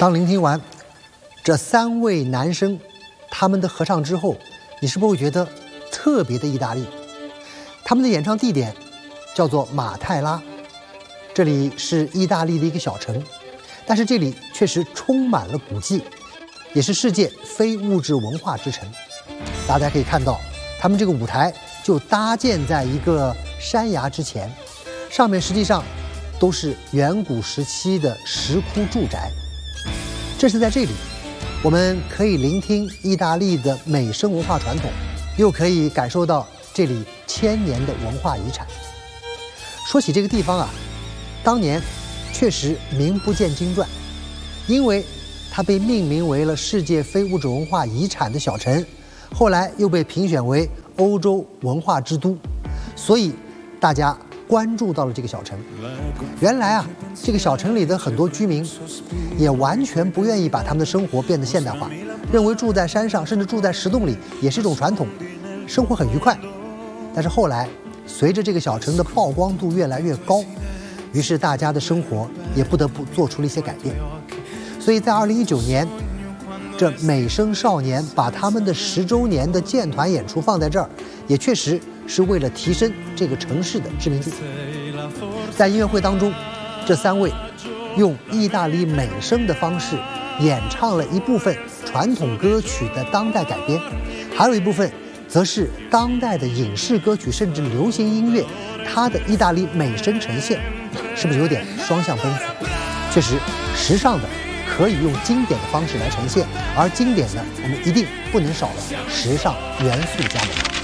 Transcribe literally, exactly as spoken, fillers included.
当聆听完这三位男生他们的合唱之后，你是不是会觉得特别的意大利？他们的演唱地点叫做马泰拉，这里是意大利的一个小城，但是这里确实充满了古迹，也是世界非物质文化之城。大家可以看到，他们这个舞台就搭建在一个山崖之前，上面实际上都是远古时期的石窟住宅。这是在这里，我们可以聆听意大利的美声文化传统，又可以感受到这里千年的文化遗产。说起这个地方啊，当年确实名不见经传，因为它被命名为了世界非物质文化遗产的小城，后来又被评选为欧洲文化之都，所以大家关注到了这个小城。原来啊，这个小城里的很多居民也完全不愿意把他们的生活变得现代化，认为住在山上甚至住在石洞里也是一种传统，生活很愉快。但是后来随着这个小城的曝光度越来越高，于是大家的生活也不得不做出了一些改变。所以在二零一九年，这美声少年把他们的十周年的建团演出放在这儿，也确实是为了提升这个城市的知名度。在音乐会当中，这三位用意大利美声的方式演唱了一部分传统歌曲的当代改编，还有一部分则是当代的影视歌曲甚至流行音乐它的意大利美声呈现，是不是有点双向奔赴？确实，时尚的可以用经典的方式来呈现，而经典的我们一定不能少了时尚元素加盟。